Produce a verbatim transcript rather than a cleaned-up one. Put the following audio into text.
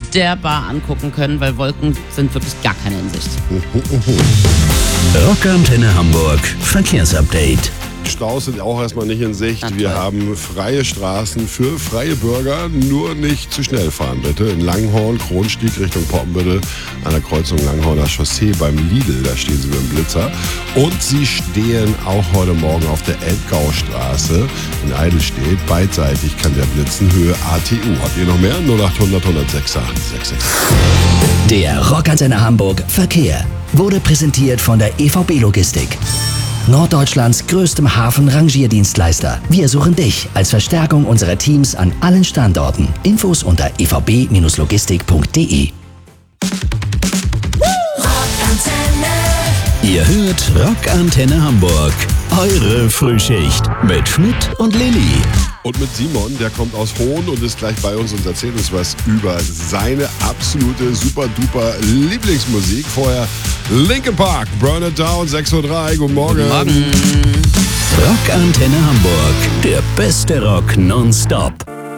wunderbar angucken können, weil Wolken sind wirklich gar keine in Sicht. Rockantenne Hamburg Verkehrsupdate. Staus sind auch erstmal nicht in Sicht. Wir haben freie Straßen für freie Bürger. Nur nicht zu schnell fahren, bitte. In Langhorn, Kronstieg Richtung Poppenbüttel, an der Kreuzung Langhorner Chaussee beim Lidl, da stehen sie mit dem Blitzer. Und sie stehen auch heute Morgen auf der Elbgaustraße in Eidelstedt. Beidseitig kann der blitzen, Höhe A T U. Habt ihr noch mehr? null acht hundert, hundertsechs acht sechs sechs. Der Rockantenne Hamburg Verkehr wurde präsentiert von der E V B Logistik. Norddeutschlands größtem Hafen-Rangierdienstleister. Wir suchen dich als Verstärkung unserer Teams an allen Standorten. Infos unter e v b logistik punkt d e. Ihr hört Rockantenne Hamburg. Eure Frühschicht mit Schmidt und Lilly. Und mit Simon, der kommt aus Hohn und ist gleich bei uns und erzählt uns was über seine absolute super-duper Lieblingsmusik. Vorher Linkin Park, Burn It Down, sechs Uhr drei. Guten Morgen. Guten Morgen. Rockantenne Hamburg, der beste Rock nonstop.